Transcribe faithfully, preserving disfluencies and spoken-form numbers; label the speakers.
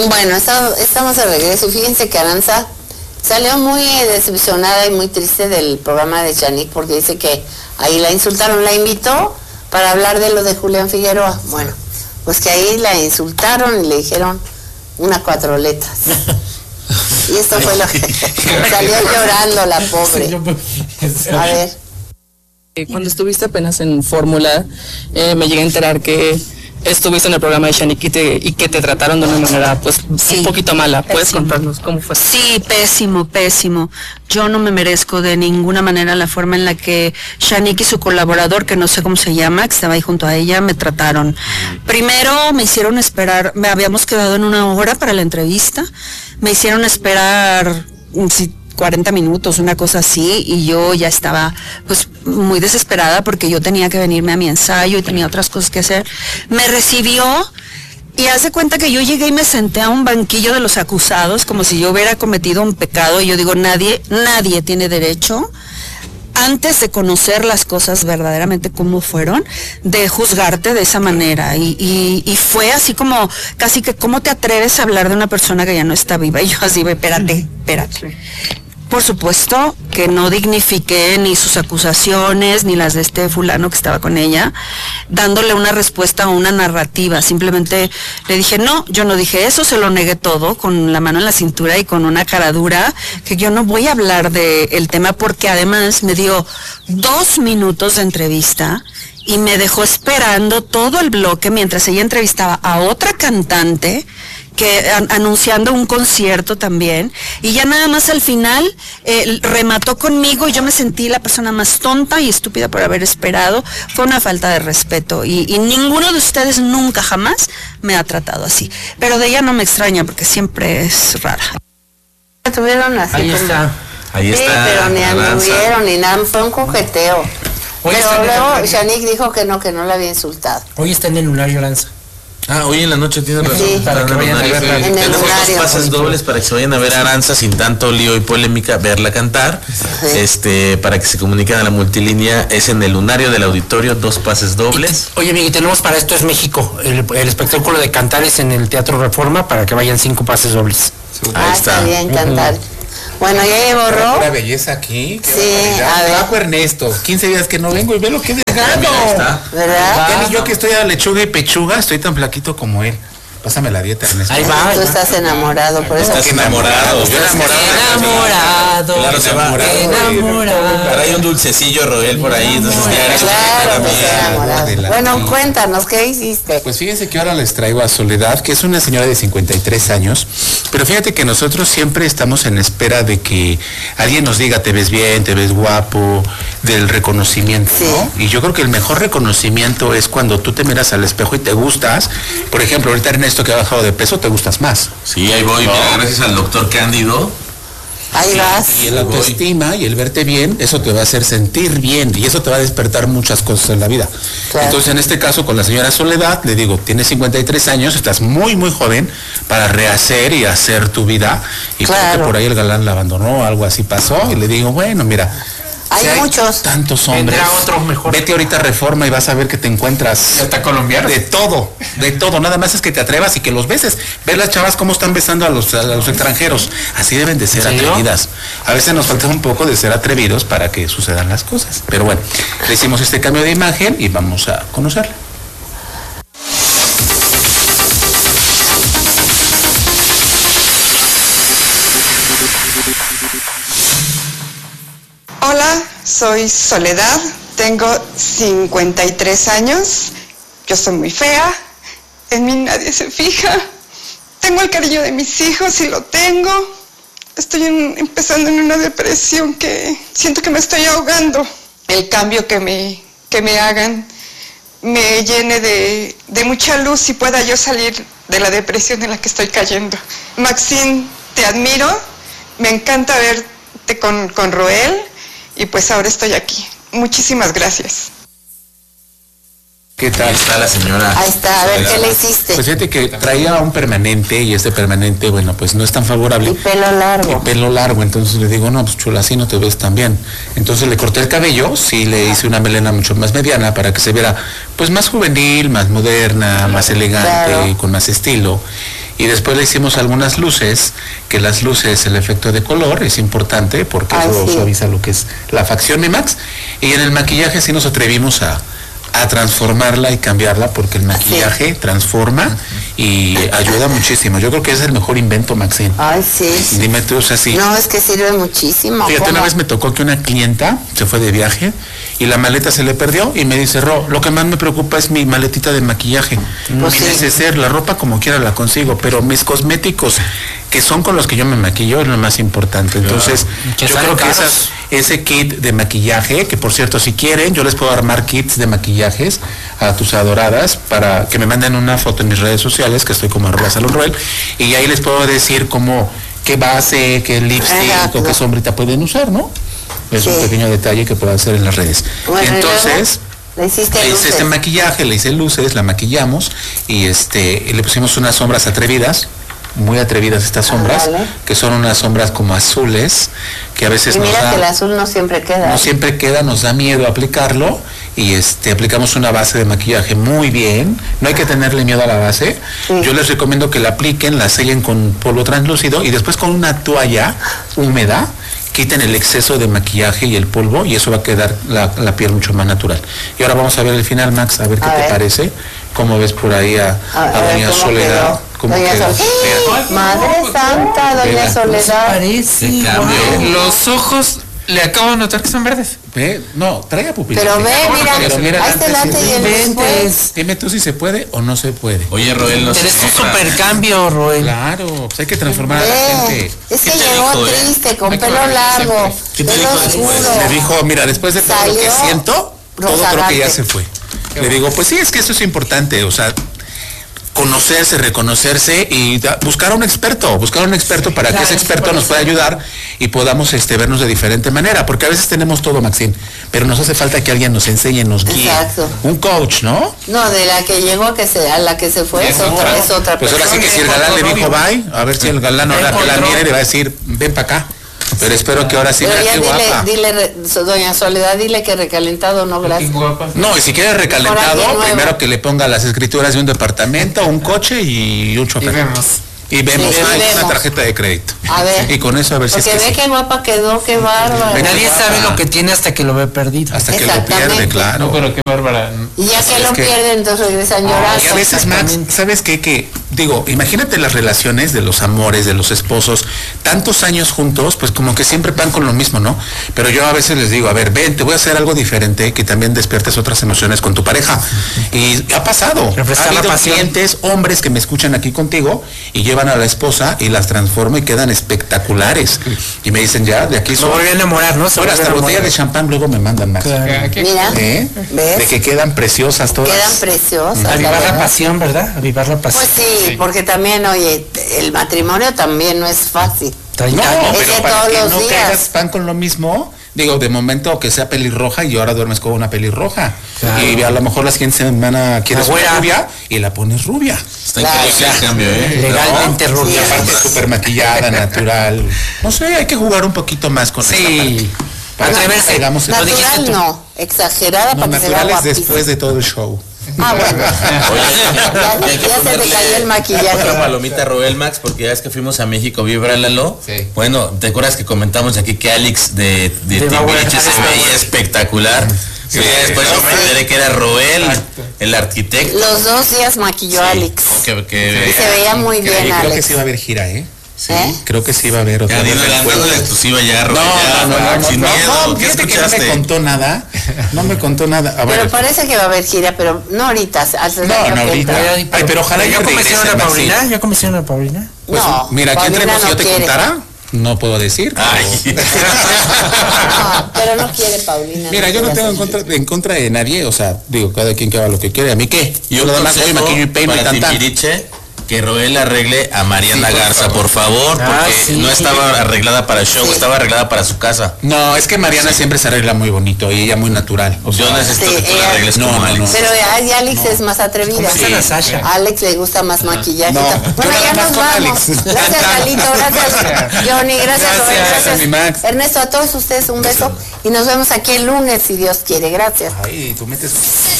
Speaker 1: Bueno, está, estamos de regreso y fíjense que Aranza salió muy decepcionada y muy triste del programa de Chanik porque dice que ahí la insultaron, la invitó para hablar de lo de Julián Figueroa. Bueno, pues que ahí la insultaron y le dijeron unas cuatro letras. Y esto fue lo que salió llorando la pobre. A ver.
Speaker 2: Cuando estuviste apenas en Fórmula, eh, me llegué a enterar que estuviste en el programa de Chanik y, te, y que te trataron de una manera pues sí, un poquito mala. ¿Puedes pésimo. contarnos cómo fue?
Speaker 3: Sí, pésimo, pésimo. Yo no me merezco de ninguna manera la forma en la que Chanik y su colaborador, que no sé cómo se llama, que estaba ahí junto a ella, me trataron. Primero me hicieron esperar, me habíamos quedado en una hora para la entrevista, me hicieron esperar si, cuarenta minutos, una cosa así, y yo ya estaba pues muy desesperada porque yo tenía que venirme a mi ensayo y tenía otras cosas que hacer. Me recibió y hace cuenta que yo llegué y me senté a un banquillo de los acusados como si yo hubiera cometido un pecado, y yo digo, nadie, nadie tiene derecho, antes de conocer las cosas verdaderamente como fueron, de juzgarte de esa manera. Y, y, y fue así como, casi que, ¿cómo te atreves a hablar de una persona que ya no está viva? Y yo así, espérate, espérate. Por supuesto que no dignifiqué ni sus acusaciones, ni las de este fulano que estaba con ella, dándole una respuesta a una narrativa. Simplemente le dije, no, yo no dije eso, se lo negué todo, con la mano en la cintura y con una cara dura, que yo no voy a hablar del tema, porque además me dio dos minutos de entrevista y me dejó esperando todo el bloque mientras ella entrevistaba a otra cantante, que an, anunciando un concierto también, y ya nada más al final eh, remató conmigo y yo me sentí la persona más tonta y estúpida por haber esperado. Fue una falta de respeto y, y ninguno de ustedes nunca jamás me ha tratado así, pero de ella no me extraña porque siempre es rara.
Speaker 1: Tuvieron así
Speaker 4: ahí
Speaker 1: como...
Speaker 4: está ahí
Speaker 1: sí,
Speaker 4: está
Speaker 1: pero ni anduvieron ni nada, fue un coqueteo. Hoy pero luego Chanik dijo que no, que no la había insultado.
Speaker 4: Hoy está en el lunario Aranza.
Speaker 5: Ah, hoy en la noche tiene razón.
Speaker 1: Sí,
Speaker 5: para que vayan a ver.
Speaker 1: En
Speaker 5: Tenemos
Speaker 1: lunario.
Speaker 5: dos pases dobles para que se vayan a ver a Aranza sin tanto lío y polémica, verla cantar. Sí. Este, para que se comuniquen a la multilínea, es en el lunario del auditorio, dos pases dobles.
Speaker 4: Y, oye, Miguel, tenemos para Esto es México. El, el espectáculo de cantar es en el Teatro Reforma para que vayan cinco pases dobles.
Speaker 1: Ah, ahí está. Está bien, cantar. Uh-huh. Bueno, ya llevo Ro.
Speaker 6: Pura belleza aquí.
Speaker 1: Sí, a ver.
Speaker 6: Bajo Ernesto, quince días que no vengo y ve lo que he dejado.
Speaker 1: ¿Verdad?
Speaker 6: Ya ni yo que estoy a lechuga y pechuga, estoy tan flaquito como él. Pásame la dieta, Ernesto.
Speaker 4: Ahí va.
Speaker 1: Tú estás enamorado, por eso.
Speaker 5: Estás enamorado.
Speaker 1: Yo
Speaker 4: enamorado.
Speaker 5: Claro, se va.
Speaker 4: Enamorado.
Speaker 5: Ahora hay un dulcecillo Roel por ahí, entonces
Speaker 1: claro, pues enamorado. Bueno, cuéntanos, ¿qué hiciste?
Speaker 6: Pues fíjense que ahora les traigo a Soledad, que es una señora de cincuenta y tres años, pero fíjate que nosotros siempre estamos en espera de que alguien nos diga, te ves bien, te ves guapo, del reconocimiento, sí. ¿no? Y yo creo que el mejor reconocimiento es cuando tú te miras al espejo y te gustas. Por ejemplo, ahorita Ernesto, que ha bajado de peso, te gustas más.
Speaker 5: Sí, ahí voy, ¿no? Mira, gracias al doctor Cándido.
Speaker 1: Ahí sí, vas.
Speaker 6: Y el autoestima y el verte bien, eso te va a hacer sentir bien y eso te va a despertar muchas cosas en la vida. Claro. Entonces, en este caso, con la señora Soledad, le digo, tienes cincuenta y tres años, estás muy, muy joven para rehacer y hacer tu vida. Y claro. creo que por ahí el galán la abandonó, algo así pasó, y le digo, bueno, mira,
Speaker 1: hay, si hay muchos.
Speaker 6: Tantos hombres.
Speaker 4: Otros mejor.
Speaker 6: Vete ahorita a Reforma y vas a ver que te encuentras.
Speaker 4: Ya está colombiano.
Speaker 6: De todo, de todo. Nada más es que te atrevas y que los beses. Ver las chavas cómo están besando a los, a los extranjeros. Así deben de ser ¿Sí, atrevidas. No? A veces nos falta un poco de ser atrevidos para que sucedan las cosas. Pero bueno, le hicimos este cambio de imagen y vamos a conocerla.
Speaker 7: Hola, soy Soledad, tengo cincuenta y tres años, yo soy muy fea, en mí nadie se fija, tengo el cariño de mis hijos y lo tengo, estoy en, empezando en una depresión que siento que me estoy ahogando. El cambio que me, que me hagan me llene de, de mucha luz y pueda yo salir de la depresión en la que estoy cayendo. Maxine, te admiro, me encanta verte con, con Roel. Y pues ahora estoy aquí. Muchísimas gracias.
Speaker 6: ¿Qué tal?
Speaker 5: Ahí está la señora.
Speaker 1: Ahí está, a ver, ¿qué le hiciste?
Speaker 6: Pues fíjate que traía un permanente y este permanente, bueno, pues no es tan favorable.
Speaker 1: Y pelo largo.
Speaker 6: Y pelo largo, entonces le digo, no, pues chula, así no te ves tan bien. Entonces le corté el cabello, sí le hice una melena mucho más mediana para que se viera, pues más juvenil, más moderna, más elegante, claro. con más estilo. y después le hicimos algunas luces, que las luces, el efecto de color es importante porque
Speaker 1: Ay,
Speaker 6: eso
Speaker 1: sí.
Speaker 6: suaviza lo que es la facción de Max, y en el maquillaje sí nos atrevimos a, a transformarla y cambiarla porque el maquillaje sí. transforma y ayuda muchísimo. Yo creo que es el mejor invento, Maxine.
Speaker 1: Ay, sí.
Speaker 6: Dime tú, o sea, sí.
Speaker 1: No, es que sirve muchísimo.
Speaker 6: Fíjate,
Speaker 1: ¿Cómo?
Speaker 6: una vez me tocó que una clienta se fue de viaje y la maleta se le perdió y me dice, Ro, lo que más me preocupa es mi maletita de maquillaje.
Speaker 1: Pues
Speaker 6: mi
Speaker 1: sí.
Speaker 6: neceser, la ropa como quiera la consigo, pero mis cosméticos, que son con los que yo me maquillo, es lo más importante. Entonces,
Speaker 4: Que
Speaker 6: yo
Speaker 4: salen
Speaker 6: creo que
Speaker 4: caros.
Speaker 6: esas, ese kit de maquillaje, que por cierto, si quieren, yo les puedo armar kits de maquillajes a tus adoradas para que me manden una foto en mis redes sociales, que estoy como arroba Salón Roel, y ahí les puedo decir cómo, qué base, qué lipstick
Speaker 1: Exacto.
Speaker 6: o qué sombrita pueden usar, ¿no? Es
Speaker 1: Sí.
Speaker 6: un pequeño detalle que puedo hacer en las redes.
Speaker 1: Bueno, y
Speaker 6: Entonces,
Speaker 1: luego le hiciste
Speaker 6: le hice
Speaker 1: luces.
Speaker 6: este maquillaje, le hice luces, la maquillamos y este y le pusimos unas sombras atrevidas, muy atrevidas estas sombras,
Speaker 1: vale.
Speaker 6: que son unas sombras como azules, que a veces
Speaker 1: Y
Speaker 6: nos
Speaker 1: mira
Speaker 6: da,
Speaker 1: que el azul no siempre queda.
Speaker 6: no siempre queda, nos da miedo aplicarlo y este aplicamos una base de maquillaje muy bien, no hay que tenerle miedo a la base.
Speaker 1: Sí.
Speaker 6: Yo les recomiendo que la apliquen, la sellen con polvo translúcido y después con una toalla húmeda quiten el exceso de maquillaje y el polvo y eso va a quedar la, la piel mucho más natural. Y ahora vamos a ver el final, Max, a ver qué
Speaker 1: A
Speaker 6: te
Speaker 1: ver.
Speaker 6: parece, cómo ves por ahí a,
Speaker 1: A-
Speaker 6: a
Speaker 1: a ver
Speaker 6: doña
Speaker 1: cómo
Speaker 6: Soledad,
Speaker 1: quedó.
Speaker 6: cómo
Speaker 1: Doña
Speaker 6: quedó.
Speaker 1: Sol-
Speaker 6: Mira.
Speaker 1: Madre Santa, doña
Speaker 6: Mira.
Speaker 1: Soledad.
Speaker 4: Parece.
Speaker 5: Qué cambio.
Speaker 4: Wow. Los ojos, le acabo de notar que son verdes.
Speaker 6: Ve, no, trae a pupila.
Speaker 1: Pero ve, mira,
Speaker 6: Pero mira,
Speaker 1: ahí está el
Speaker 6: antes
Speaker 1: antes
Speaker 6: y
Speaker 1: y el después.
Speaker 4: Inventes.
Speaker 6: Dime tú si se puede o no se puede.
Speaker 5: Oye, Roel, no sé.
Speaker 4: Eres un supercambio, Roel.
Speaker 6: Claro, pues hay que transformar a la
Speaker 1: Ve,
Speaker 6: gente.
Speaker 1: es que
Speaker 5: ¿Qué te
Speaker 1: llegó
Speaker 5: dijo, eh?
Speaker 1: triste, con
Speaker 6: Ay,
Speaker 1: pelo
Speaker 6: cabrón,
Speaker 1: largo,
Speaker 5: ¿Qué te
Speaker 1: pelo
Speaker 5: dijo después?
Speaker 1: oscuro.
Speaker 6: Me dijo, mira, después de todo lo que
Speaker 1: Salió
Speaker 6: siento, todo creo que ya
Speaker 1: rozagante.
Speaker 6: se fue. Le digo, pues sí, es que eso es importante, o sea, conocerse, reconocerse y da- buscar a un experto, buscar a un experto para que ese experto nos pueda ayudar y podamos este, vernos de diferente manera, porque a veces tenemos todo, Maxine, pero nos hace falta que alguien nos enseñe, nos guíe.
Speaker 1: Exacto.
Speaker 6: Un coach, ¿no?
Speaker 1: No, de la que llegó a, que se, a la que se fue es otra, es otra
Speaker 6: Pues ahora sí
Speaker 1: persona.
Speaker 6: que si el galán le dijo bye, a ver si el galán ahora que la mire le va a decir, ven para acá. Pero espero que ahora sí,
Speaker 1: Pero
Speaker 6: mira
Speaker 1: ya
Speaker 6: qué
Speaker 1: dile,
Speaker 6: guapa.
Speaker 1: dile, re- so- doña Soledad, dile que recalentado no, gracias.
Speaker 6: No, y si quiere
Speaker 1: Por
Speaker 6: recalentado,
Speaker 1: aquí nuevo.
Speaker 6: primero que le ponga las escrituras de un departamento, un coche y un chofer.
Speaker 4: Y vemos.
Speaker 6: Y vemos,
Speaker 1: Sí,
Speaker 6: ah,
Speaker 1: y
Speaker 6: una
Speaker 1: vemos.
Speaker 6: tarjeta de crédito.
Speaker 1: A ver.
Speaker 6: Y con eso a ver si es
Speaker 1: Porque
Speaker 6: que
Speaker 1: ve
Speaker 6: sí.
Speaker 1: qué guapa quedó, qué bárbara.
Speaker 4: Nadie sabe lo que tiene hasta que lo ve perdido.
Speaker 6: Hasta que lo
Speaker 1: Exactamente.
Speaker 6: pierde, claro.
Speaker 8: pero qué bárbara.
Speaker 1: Y ya que
Speaker 6: Es
Speaker 1: lo
Speaker 6: que-
Speaker 1: pierden, entonces regresan llorando.
Speaker 6: Y a veces, Max, ¿sabes qué? Que, digo, imagínate las relaciones de los amores, de los esposos, tantos años juntos, pues como que siempre van con lo mismo, ¿no? Pero yo a veces les digo, a ver, ven, te voy a hacer algo diferente, que también despiertes otras emociones con tu pareja. Y ha pasado.
Speaker 4: Refrescar
Speaker 6: Ha
Speaker 4: la
Speaker 6: habido
Speaker 4: pasión.
Speaker 6: clientes, hombres que me escuchan aquí contigo y llevan a la esposa y las transforman y quedan espectaculares. Y me dicen, ya, de aquí
Speaker 4: Se
Speaker 6: soy.
Speaker 4: volvió a enamorar, ¿no? Se
Speaker 6: Bueno,
Speaker 4: volvió
Speaker 6: hasta
Speaker 4: a
Speaker 6: botella
Speaker 4: enamorar.
Speaker 6: de champán luego me mandan, Max.
Speaker 4: Claro.
Speaker 1: Mira,
Speaker 6: ¿Eh?
Speaker 1: ¿ves?
Speaker 6: De que quedan preciosas todas.
Speaker 1: Quedan preciosas.
Speaker 4: Avivar la
Speaker 1: verdad.
Speaker 4: pasión, ¿verdad? Avivar la pasión.
Speaker 1: Pues sí, porque también, oye, el matrimonio también no es fácil.
Speaker 4: treinta
Speaker 6: No,
Speaker 4: años.
Speaker 1: Es
Speaker 6: pero
Speaker 1: de
Speaker 6: para
Speaker 1: todos
Speaker 6: que
Speaker 1: los
Speaker 6: no
Speaker 1: días.
Speaker 6: caigas pan con lo mismo, digo, de momento que sea pelirroja y ahora duermes con una pelirroja.
Speaker 4: Claro.
Speaker 6: Y a lo mejor la siguiente semana quieres
Speaker 4: La
Speaker 6: una
Speaker 4: güera.
Speaker 6: rubia y la pones rubia.
Speaker 5: Está
Speaker 1: Claro.
Speaker 5: increíble el cambio, ¿eh?
Speaker 4: Legalmente
Speaker 6: ¿No?
Speaker 4: rubia.
Speaker 6: Y aparte súper maquillada, natural. No sé, hay que jugar un poquito más con esta
Speaker 4: Sí.
Speaker 6: parte. Para que
Speaker 4: Atreverse.
Speaker 6: no caigamos en-
Speaker 4: Lo dijiste
Speaker 1: Natural
Speaker 4: tú.
Speaker 1: no, exagerada
Speaker 6: No,
Speaker 1: para que se vea
Speaker 6: naturales
Speaker 1: guapísima.
Speaker 6: después de todo el show.
Speaker 1: Ah, bueno.
Speaker 5: Oye,
Speaker 1: Ya,
Speaker 5: hay que
Speaker 1: ya se te
Speaker 5: ponerle
Speaker 1: cayó el maquillaje.
Speaker 5: Otra palomita Roel, Max, porque ya es que fuimos a México, víbralo.
Speaker 8: Sí.
Speaker 5: Bueno, ¿te acuerdas que comentamos aquí que Alex de, de,
Speaker 4: De Bauer.
Speaker 5: Timbiriche se veía espectacular? Sí, después yo me enteré que era Roel, el arquitecto.
Speaker 1: Los dos días maquilló a Alex.
Speaker 5: Que, que-
Speaker 1: Y se veía muy
Speaker 6: Creo,
Speaker 1: bien,
Speaker 6: creo que
Speaker 1: Alex.
Speaker 6: sí va a haber gira, ¿eh?
Speaker 1: ¿Eh?
Speaker 6: Creo que sí va a haber otra
Speaker 5: Ya,
Speaker 6: vez
Speaker 5: dile,
Speaker 6: recuerdo.
Speaker 5: dando la exclusiva ya,
Speaker 6: No,
Speaker 5: Roel. ya,
Speaker 6: no, no, no, no,
Speaker 5: sin
Speaker 6: no,
Speaker 5: miedo.
Speaker 6: no,
Speaker 5: ¿Qué
Speaker 6: fíjate que no
Speaker 5: escuchaste?
Speaker 6: me contó nada, no me contó nada. A ver,
Speaker 1: Pero parece que va a haber gira, pero no ahorita, hasta el
Speaker 6: no,
Speaker 1: año
Speaker 6: no
Speaker 1: que
Speaker 6: ahorita.
Speaker 1: entra.
Speaker 6: Ay, pero ojalá
Speaker 4: ¿Ya
Speaker 6: yo
Speaker 4: convencieron
Speaker 6: regrese,
Speaker 4: a
Speaker 6: Maxi.
Speaker 4: Paulina? ¿Ya convencieron a Paulina?
Speaker 6: Pues,
Speaker 1: No,
Speaker 6: mira, aquí
Speaker 1: Paulina
Speaker 6: entre nos
Speaker 1: no
Speaker 6: yo te
Speaker 1: quiere.
Speaker 6: contara, no puedo decir.
Speaker 5: Ay.
Speaker 1: Ah, pero no quiere Paulina.
Speaker 6: Mira, yo no
Speaker 1: quiere
Speaker 6: tengo en
Speaker 1: hacer-
Speaker 6: contra, en contra de nadie, o sea, digo, cada quien que haga lo que quiere, ¿a mí qué?
Speaker 5: Y
Speaker 6: Yo
Speaker 5: un
Speaker 6: nada más soy
Speaker 5: consejo
Speaker 6: maquillo y peino y
Speaker 5: para
Speaker 6: tanta.
Speaker 5: Timbiriche, que Roel arregle a Mariana
Speaker 6: Sí, por
Speaker 5: Garza,
Speaker 6: favor.
Speaker 5: por favor, porque
Speaker 4: Ah, sí.
Speaker 5: no estaba arreglada para el show,
Speaker 1: Sí.
Speaker 5: estaba arreglada para su casa.
Speaker 6: No, es que Mariana siempre se arregla muy bonito y ella muy natural. O sea,
Speaker 5: Yo necesito
Speaker 1: Sí,
Speaker 5: que tú
Speaker 1: ella-
Speaker 5: la arregles
Speaker 6: No,
Speaker 5: como
Speaker 6: no,
Speaker 5: Alex.
Speaker 6: no.
Speaker 1: Pero ay, Alex es más atrevida.
Speaker 4: Convencen a Sasha.
Speaker 1: A Alex le gusta más maquillaje.
Speaker 6: No,
Speaker 1: Bueno,
Speaker 6: yo nada
Speaker 1: ya
Speaker 6: más
Speaker 1: nos
Speaker 6: con
Speaker 1: vamos.
Speaker 6: Alex.
Speaker 1: Gracias, Galito. Gracias, Johnny. Gracias, Roberto.
Speaker 6: Gracias, mi Max.
Speaker 1: Ernesto, a todos ustedes un beso. Y nos vemos aquí el lunes, si Dios quiere. Gracias.
Speaker 6: Ay, tú metes...